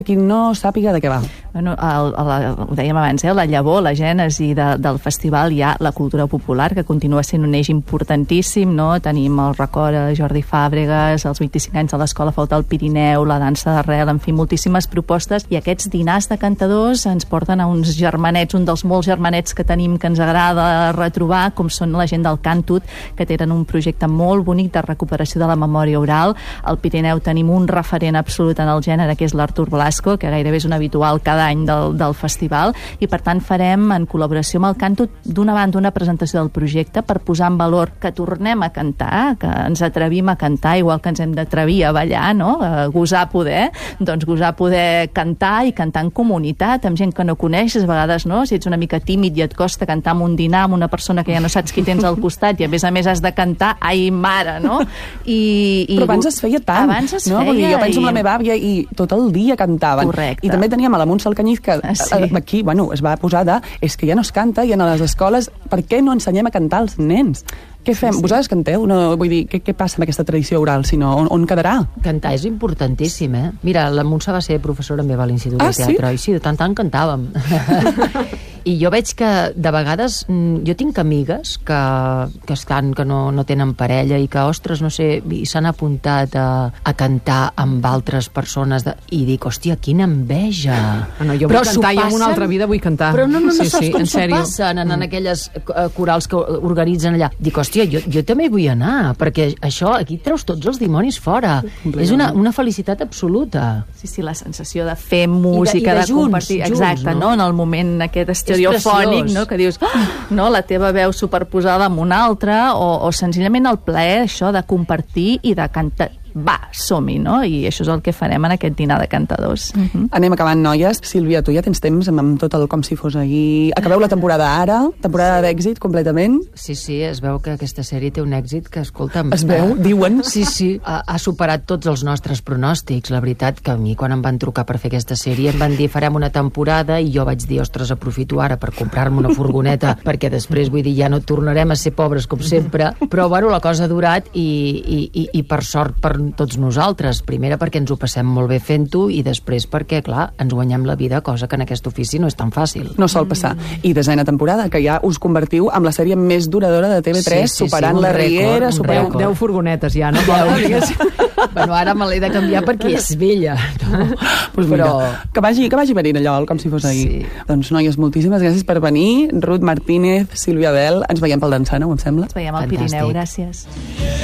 qui no sàpiga de què va. Bueno, ho dèiem abans, la llavor, la gènesi del festival, hi ha la cultura popular, que continua sent un eix importantíssim, no? Tenim el record a Jordi Fàbregas, els 25 anys de l'Escola Flauta al Pirineu, la dansa d'arrel, en fi, moltíssimes propostes, i aquests dinars de cantadors ens porten a uns germanets, un dels molts germanets que tenim que ens agrada retrobar, com són la gent del Cantut, que tenen un projecte molt bonic de recuperació de la memòria oral. Al Pirineu tenim un referent absolut en el gènere, que és l'Artur Blasco, que gairebé és un habitual cada any del festival, i per tant farem en col·laboració amb el Cantut d'una banda una presentació del projecte per posar en valor que tornem a cantar, que ens atrevim a cantar, igual que ens hem d'atrevir a ballar, no? A gosar poder, doncs gosar poder cantar i cantar en comunitat, amb gent que no coneixes, a vegades, no? Si ets una mica tímid i et costa cantar amb un dinar amb una persona que ja no saps qui tens al costat i a més has de cantar, ai mare, no? Però abans es feia tant, abans es no? feia, jo penso en la meva àvia i tot el dia cantaven. Correcte. I també teníem a la Montse Alcañiz que aquí, es va posar és que ja no es canta i a les escoles, per què no ensenyem a cantar als nens? Què fem? Sí. Vosaltres canteu? No, vull dir, què passa amb aquesta tradició oral? Si no, on quedarà? Cantar és importantíssim, eh? Mira, la Montse va ser professora meva a l'Institut de Teatre, i sí, de tant en tant cantàvem. I jo veig que de vegades jo tinc amigues que estan, que no tenen parella i que, ostres, no sé, s'han apuntat a cantar amb altres persones i dic, hòstia, quina enveja. No, jo vull cantar i en una altra vida vull cantar. Però no saps com s'ho passen en aquelles corals que organitzen allà. Dic, hòstia, jo també vull anar, perquè això, aquí treus tots els dimonis fora. És una felicitat absoluta. Sí, la sensació de fer música, de compartir, exacte, no? En el moment aquest estereofònic, no? Que dius, no, la teva veu superposada amb una altra, o senzillament el plaer, això de compartir i de cantar. Va, som-hi, no? I això és el que farem en aquest dinar de cantadors. Anem acabant, noies. Sílvia, tu ja tens temps amb tot el com si fos ahir. Acabeu la temporada ara, temporada d'èxit completament. Sí, es veu que aquesta sèrie té un èxit que, escolta'm... Es veu, diuen. Sí, ha superat tots els nostres pronòstics. La veritat que a mi, quan em van trucar per fer aquesta sèrie, em van dir, farem una temporada, i jo vaig dir, ostres, aprofito ara per comprar-me una furgoneta, perquè després, vull dir, ja no tornarem a ser pobres com sempre, però, bueno, la cosa ha durat i per sort, per tots nosaltres. Primera perquè ens ho passem molt bé fent-ho i després perquè, clar, ens guanyem la vida, cosa que en aquest ofici no és tan fàcil. No sol passar. I desena temporada, que ja us convertiu en la sèrie més duradora de TV3, superant la Riera, superant... 10 furgonetes ja, no? Bueno, ara me l'he de canviar perquè és vella. Pues mira, que vagi venint allò, com si fos ahir. Sí. Doncs, noies, moltíssimes gràcies per venir. Ruth Martínez, Sílvia Bel, ens veiem pel Dansana, em sembla. Ens veiem al Pirineu, gràcies.